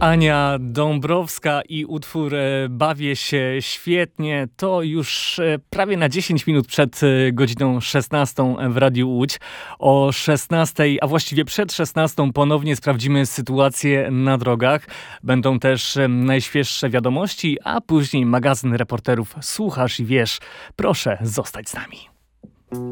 Ania Dąbrowska i utwór Bawię się świetnie. To już prawie na 10 minut przed godziną 16 w Radiu Łódź. O 16, a właściwie przed 16 ponownie sprawdzimy sytuację na drogach. Będą też najświeższe wiadomości, a później magazyn reporterów Słuchasz i Wiesz. Proszę zostać z nami.